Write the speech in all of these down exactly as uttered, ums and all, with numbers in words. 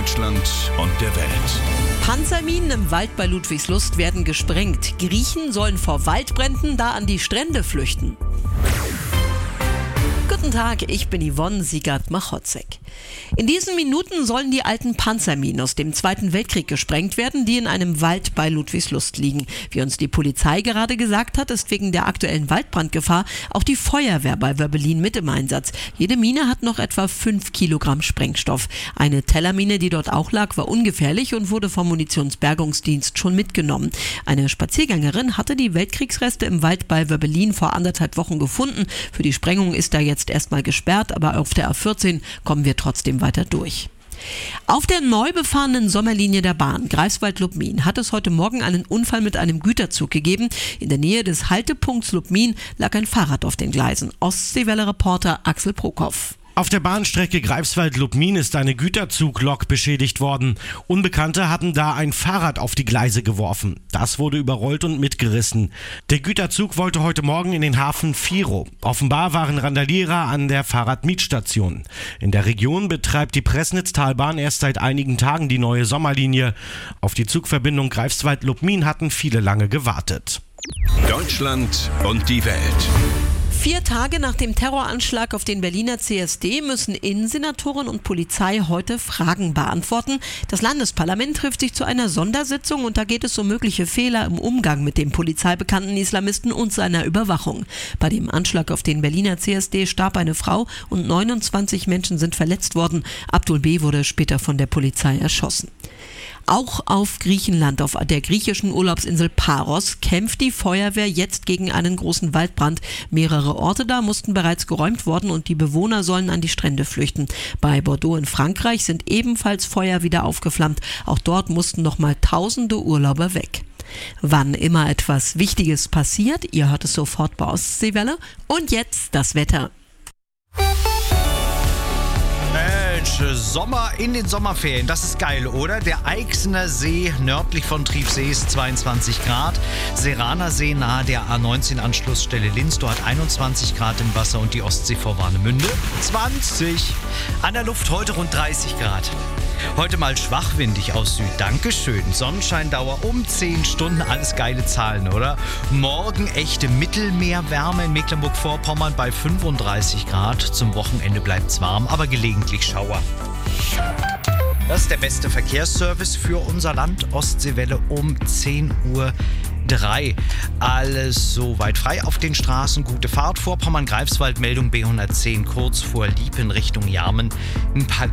Deutschland und der Welt. Panzerminen im Wald bei Ludwigslust werden gesprengt. Griechen sollen vor Waldbränden da an die Strände flüchten. Guten Tag, ich bin Yvonne Siegert-Machotzek. In diesen Minuten sollen die alten Panzerminen aus dem Zweiten Weltkrieg gesprengt werden, die in einem Wald bei Ludwigslust liegen. Wie uns die Polizei gerade gesagt hat, ist wegen der aktuellen Waldbrandgefahr auch die Feuerwehr bei Wöbbelin mit im Einsatz. Jede Mine hat noch etwa fünf Kilogramm Sprengstoff. Eine Tellermine, die dort auch lag, war ungefährlich und wurde vom Munitionsbergungsdienst schon mitgenommen. Eine Spaziergängerin hatte die Weltkriegsreste im Wald bei Wöbbelin vor anderthalb Wochen gefunden. Für die Sprengung ist da jetzt erstmal gesperrt, aber auf der A vierzehn kommen wir trotzdem weiter durch. Auf der neu befahrenen Sommerlinie der Bahn Greifswald-Lubmin hat es heute Morgen einen Unfall mit einem Güterzug gegeben. In der Nähe des Haltepunkts Lubmin lag ein Fahrrad auf den Gleisen. Ostseewelle-Reporter Axel Prokopf. Auf der Bahnstrecke Greifswald-Lubmin ist eine Güterzuglok beschädigt worden. Unbekannte hatten da ein Fahrrad auf die Gleise geworfen. Das wurde überrollt und mitgerissen. Der Güterzug wollte heute Morgen in den Hafen Viro. Offenbar waren Randalierer an der Fahrradmietstation. In der Region betreibt die Pressnitztalbahn erst seit einigen Tagen die neue Sommerlinie. Auf die Zugverbindung Greifswald-Lubmin hatten viele lange gewartet. Deutschland und die Welt. Vier Tage nach dem Terroranschlag auf den Berliner C S D müssen Innensenatoren und Polizei heute Fragen beantworten. Das Landesparlament trifft sich zu einer Sondersitzung und da geht es um mögliche Fehler im Umgang mit dem polizeibekannten Islamisten und seiner Überwachung. Bei dem Anschlag auf den Berliner C S D starb eine Frau und neunundzwanzig Menschen sind verletzt worden. Abdul B. wurde später von der Polizei erschossen. Auch auf Griechenland, auf der griechischen Urlaubsinsel Paros, kämpft die Feuerwehr jetzt gegen einen großen Waldbrand. Mehrere Orte da mussten bereits geräumt worden und die Bewohner sollen an die Strände flüchten. Bei Bordeaux in Frankreich sind ebenfalls Feuer wieder aufgeflammt. Auch dort mussten nochmal tausende Urlauber weg. Wann immer etwas Wichtiges passiert, ihr hört es sofort bei Ostseewelle. Und jetzt das Wetter. Sommer in den Sommerferien, das ist geil, oder? DerEixener See nördlich von Triefsee ist zweiundzwanzig Grad, Seraner See nahe der A neunzehn Anschlussstelle Linz, dort einundzwanzig Grad im Wasser und die Ostsee vor Warnemünde zwanzig. An der Luft heute rund dreißig Grad. Heute mal schwachwindig aus Süd. Dankeschön. Sonnenscheindauer um zehn Stunden. Alles geile Zahlen, oder? Morgen echte Mittelmeerwärme in Mecklenburg-Vorpommern bei fünfunddreißig Grad. Zum Wochenende bleibt's warm, aber gelegentlich Schauer. Das ist der beste Verkehrsservice für unser Land. Ostseewelle um zehn Uhr drei. Alles soweit frei auf den Straßen. Gute Fahrt. Vorpommern-Greifswald, Meldung B hundertzehn, kurz vor Liepen Richtung Jarmen. Ein paar...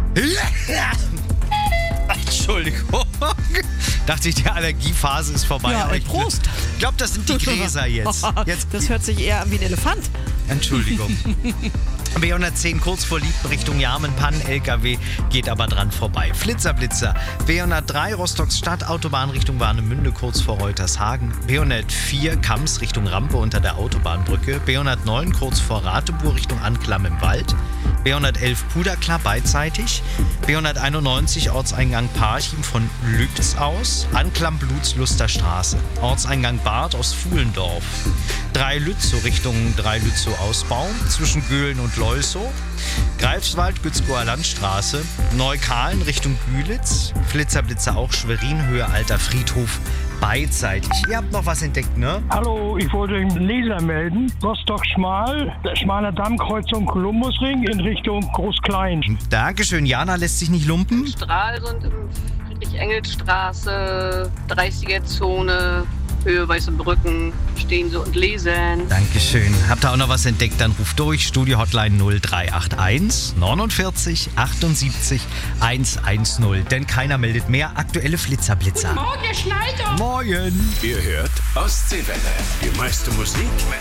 Entschuldigung. Dachte ich, die Allergiephase ist vorbei. Ja, und Prost. Ich glaube, das sind die Gräser jetzt. jetzt. Das hört sich eher an wie ein Elefant. Entschuldigung. B hundertzehn kurz vor Liepen Richtung Jarmen, Pannen-L K W geht aber dran vorbei. Flitzer, Blitzer. B hundertdrei Rostocks Stadt, Autobahn Richtung Warnemünde kurz vor Reutershagen. B hundertvier Kams Richtung Rampe unter der Autobahnbrücke. B hundertneun kurz vor Rateburg Richtung Anklam im Wald. B hundertelf Puderklar beidseitig. B hunderteinundneunzig Ortseingang Parchim von Lübz aus. Anklam Blutsluster Straße. Ortseingang Barth aus Fuhlendorf. drei Lützow Richtung drei Lützow Ausbau. Zwischen Göhlen und Leusow. Greifswald, Gützkower Landstraße. Neukalen Richtung Bülitz. Flitzer, Blitzer auch Schwerin, Höhe Alter Friedhof. Beidseitig. Ihr habt noch was entdeckt, ne? Hallo, ich wollte einen Leser melden. Rostock-Schmal, Schmaler Dammkreuzung Kolumbusring in Richtung Groß-Klein. Dankeschön. Jana lässt sich nicht lumpen. Stralsund in Friedrich-Engels-Straße, dreißiger-Zone, Höhe Weiße Brücken, stehen so und lesen. Dankeschön. Habt ihr auch noch was entdeckt, dann ruft durch. Studio-Hotline null drei acht eins neunundvierzig achtundsiebzig hundertzehn. Denn keiner meldet mehr. Aktuelle Flitzerblitzer. Morgen, ihr Schneider. Morgen. Ihr hört Ostseewelle. Die meiste Musik